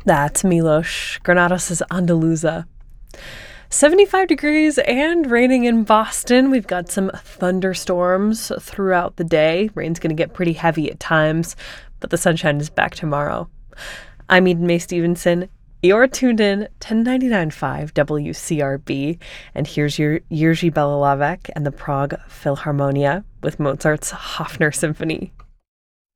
That's Milos Granados' Andaluza. 75 degrees and raining in Boston. We've got some thunderstorms throughout the day. Rain's going to get pretty heavy at times, but the sunshine is back tomorrow. I'm Eden Mae Stevenson. You're tuned in to 99.5 WCRB, and here's your Jerzy Belolavec and the Prague Philharmonia with Mozart's Hofner Symphony.